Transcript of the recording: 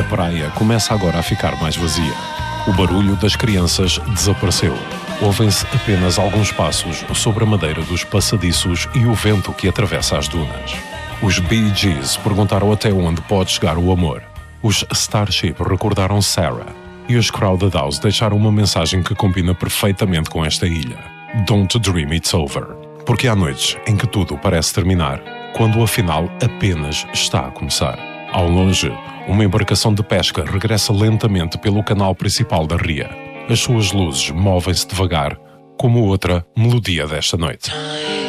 praia começa agora a ficar mais vazia. O barulho das crianças desapareceu. Ouvem-se apenas alguns passos sobre a madeira dos passadiços e o vento que atravessa as dunas. Os Bee Gees perguntaram até onde pode chegar o amor. Os Starship recordaram Sarah. E os Crowded House deixaram uma mensagem que combina perfeitamente com esta ilha. Don't dream it's over. Porque há noites em que tudo parece terminar, quando afinal apenas está a começar. Ao longe, uma embarcação de pesca regressa lentamente pelo canal principal da ria. As suas luzes movem-se devagar, como outra melodia desta noite.